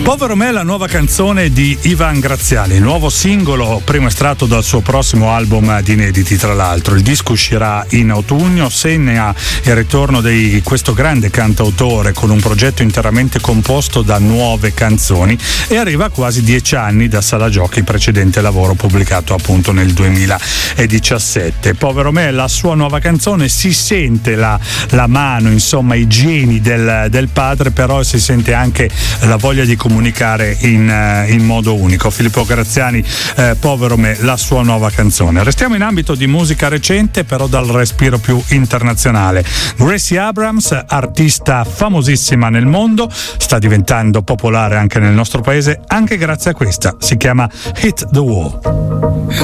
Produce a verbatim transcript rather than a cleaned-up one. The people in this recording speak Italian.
Povero me, la nuova canzone di Ivan Graziani, il nuovo singolo primo estratto dal suo prossimo album di inediti, tra l'altro. Il disco uscirà in autunno, segna il ritorno di questo grande cantautore con un progetto interamente composto da nuove canzoni e arriva a quasi dieci anni da Sala Giochi, il precedente lavoro pubblicato appunto nel duemiladiciassette. Povero me, la sua nuova canzone, si sente la, la mano, insomma i geni del, del padre, però si sente anche la voglia di comunicare in, in modo unico. Filippo Graziani, eh, Povero me, la sua nuova canzone. Restiamo in ambito di musica recente, però dal respiro più internazionale. Gracie Abrams, artista famosissima nel mondo, sta diventando popolare anche nel nostro paese, anche grazie a questa. Si chiama Hit the Wall.